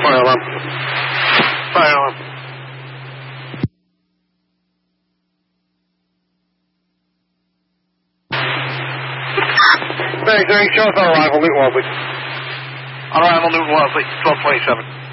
Fire alarm. Fire alarm. Thanks, show us on arrival, Newton Wellesley. On arrival, Newton Wellesley, 1227.